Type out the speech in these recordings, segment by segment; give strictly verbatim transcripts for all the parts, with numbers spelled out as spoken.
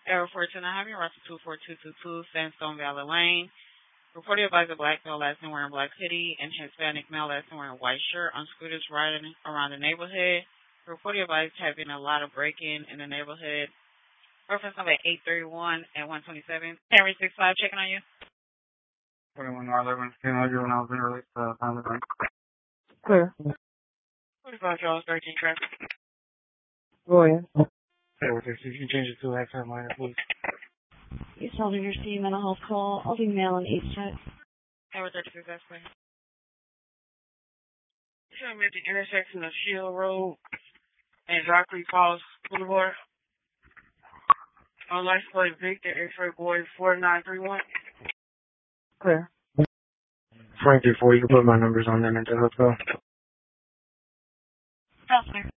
Error fourteen, I have your roster two four two two two, Sandstone Valley Lane. Reported by the black male last name wearing black hoodie and Hispanic male last name wearing white shirt on scooters riding around the neighborhood. Reported by having a lot of break-in in the neighborhood. Reference number eight thirty-one and one twenty-seven. Henry six five checking on you. twenty-one R eleven, came out here when I was in release, uh, time of the Clear. forty-five Charles thirteen traffic. Go ahead. Hey, with this, you can change it to a half-time minor, please. You told me you're seeing mental health call. I'll be mailing H check. Error thirty-six, that's clear. I'm at the intersection of Shield Road and Zachary Falls Boulevard. On license plate Victor X-ray boy four nine three one. Clear. Frank before you can put my numbers on there and let's go. That's clear.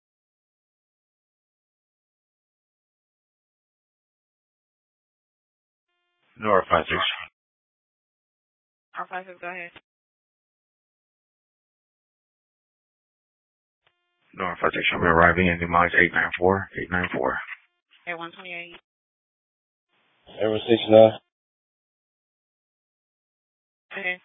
Nora five six. R five six, go ahead. Nora five six, show me arriving in the miles eight nine four, eight nine four. At one twenty-eight. Ever six nine. Okay.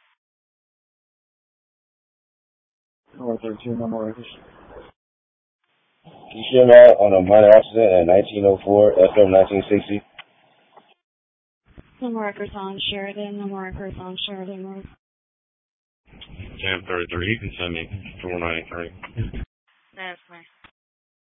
Nora thirteen, no more records. Can you share me out on a minor accident at nineteen oh four, F M nineteen sixty? No more records on Sheridan. No more records on Sheridan Road. ten thirty-three, you can send me four ninety-three. That's clear.